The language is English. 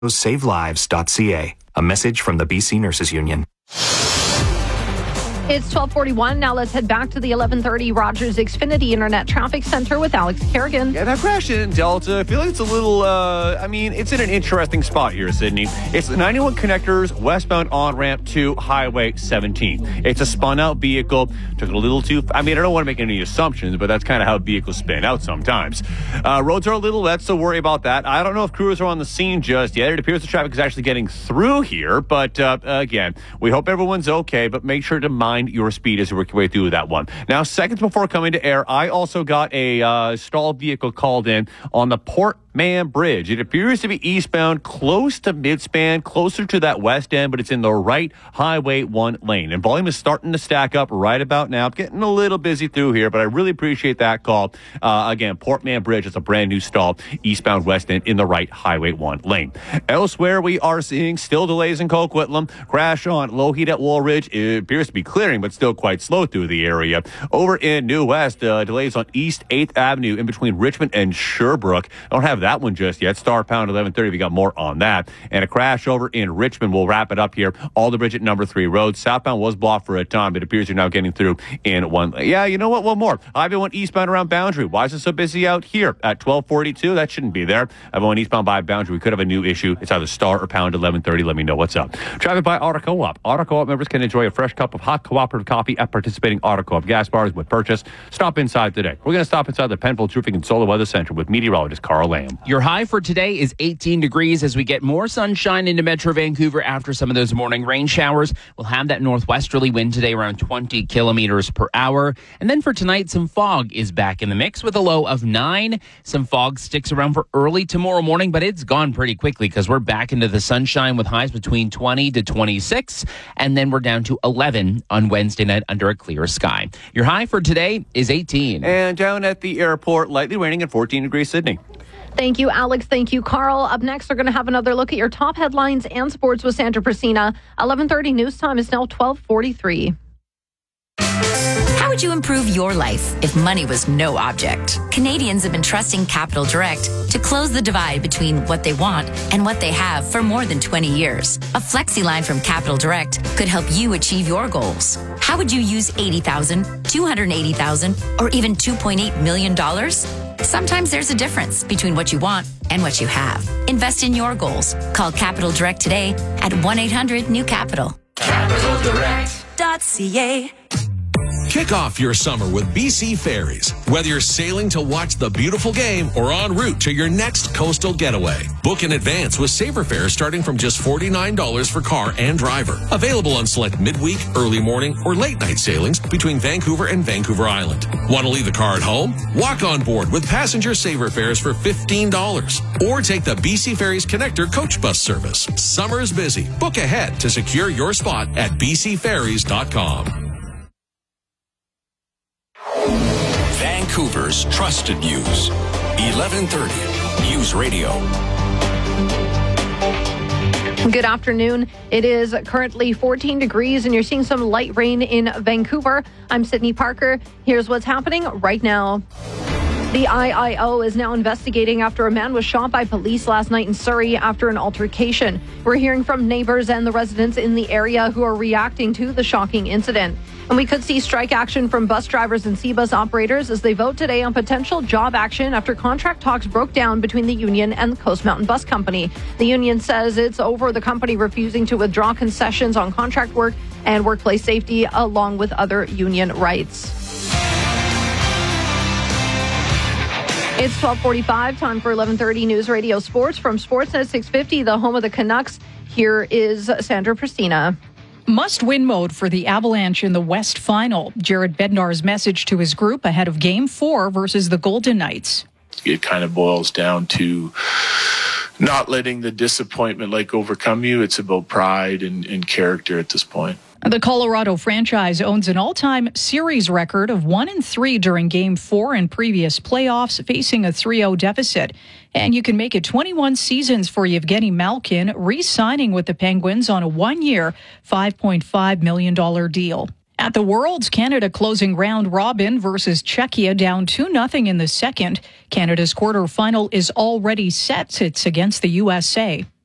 savelives.ca. A message from the BC Nurses Union. It's 12:41. Now let's head back to the 1130 Rogers Xfinity Internet Traffic Center with Alex Kerrigan. Yeah, that crash in Delta, I feel like it's a little, it's in an interesting spot here, Sydney. It's the 91 connectors westbound on-ramp to Highway 17. It's a spun-out vehicle. Took it a little too, I don't want to make any assumptions, but that's kind of how vehicles spin out sometimes. Roads are a little wet, so worry about that. I don't know if crews are on the scene just yet. It appears the traffic is actually getting through here, but again, we hope everyone's okay, but make sure to mind your speed as you work your way through that one. Now, seconds before coming to air, I also got a stalled vehicle called in on the Port Mann Bridge. It appears to be eastbound, close to midspan, closer to that west end, but it's in the right Highway 1 lane. And volume is starting to stack up right about now. Getting a little busy through here, but I really appreciate that call. Again, Port Mann Bridge is a brand new stall, eastbound west end in the right Highway 1 lane. Elsewhere, we are seeing still delays in Coquitlam. Crash on Lougheed at Woolridge. It appears to be clearing, but still quite slow through the area. Over in New West, delays on East 8th Avenue in between Richmond and Sherbrooke. Don't have that one just yet. Star pound 1130 if you got more on that. And a crash over in Richmond. We'll wrap it up here. Alder Bridge at number 3 road. Southbound was blocked for a time, but it appears you're now getting through in one. Yeah, you know what? One more. Highway 1 eastbound around Boundary. Why is it so busy out here at 1242? That shouldn't be there. Highway 1 eastbound by Boundary. We could have a new issue. It's either Star or pound 1130. Let me know what's up. Traffic by Auto Co-op. Auto Co-op members can enjoy a fresh cup of hot cooperative coffee at participating Auto Co-op gas bars with purchase. Stop inside today. We're going to stop inside the Penfolds Roofing and Solar Weather Center with meteorologist Carl Lamb. Your high for today is 18 degrees as we get more sunshine into Metro Vancouver after some of those morning rain showers. We'll have that northwesterly wind today around 20 kilometers per hour. And then for tonight, some fog is back in the mix with a low of 9. Some fog sticks around for early tomorrow morning, but it's gone pretty quickly because we're back into the sunshine with highs between 20 to 26. And then we're down to 11 on Wednesday night under a clear sky. Your high for today is 18. And down at the airport, lightly raining at 14 degrees, Sydney. Thank you, Alex. Thank you, Carl. Up next, we're going to have another look at your top headlines and sports with Sandra Prasina. 11:30 news time is now 12:43. How would you improve your life if money was no object? Canadians have been trusting Capital Direct to close the divide between what they want and what they have for more than 20 years. A flexi line from Capital Direct could help you achieve your goals. How would you use $80,000, $280,000, or even $2.8 million? Sometimes there's a difference between what you want and what you have. Invest in your goals. Call Capital Direct today at 1-800-NEW-CAPITAL. CapitalDirect.ca. Kick off your summer with BC Ferries. Whether you're sailing to watch the beautiful game or en route to your next coastal getaway, book in advance with Saver Fares starting from just $49 for car and driver. Available on select midweek, early morning, or late night sailings between Vancouver and Vancouver Island. Want to leave the car at home? Walk on board with passenger Saver Fares for $15. Or take the BC Ferries Connector coach bus service. Summer's busy. Book ahead to secure your spot at bcferries.com. Vancouver's trusted news. 1130 News Radio. Good afternoon. It is currently 14 degrees and you're seeing some light rain in Vancouver. I'm Sydney Parker. Here's what's happening right now. The IIO is now investigating after a man was shot by police last night in Surrey after an altercation. We're hearing from neighbors and the residents in the area who are reacting to the shocking incident. And we could see strike action from bus drivers and C-bus operators as they vote today on potential job action after contract talks broke down between the union and the Coast Mountain Bus Company. The union says it's over the company refusing to withdraw concessions on contract work and workplace safety, along with other union rights. It's 12:45, time for 11:30 News Radio Sports from Sportsnet 650, the home of the Canucks. Here is Sandra Prasina. Must-win mode for the Avalanche in the West Final. Jared Bednar's message to his group ahead of Game 4 versus the Golden Knights. It kind of boils down to not letting the disappointment overcome you. It's about pride and character at this point. The Colorado franchise owns an all-time series record of 1-3 during Game 4 in previous playoffs, facing a 3-0 deficit. And you can make it 21 seasons for Yevgeny Malkin, re-signing with the Penguins on a one-year, $5.5 million deal. At the Worlds, Canada closing round robin versus Czechia down 2-0 in the second. Canada's quarterfinal is already set. It's against the USA.